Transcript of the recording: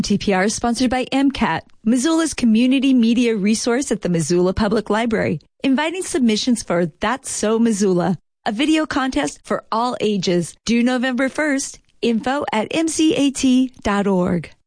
TPR is sponsored by MCAT, Missoula's community media resource at the Missoula Public Library, inviting submissions for That's So Missoula, a video contest for all ages, due November 1st. Info@mcat.org.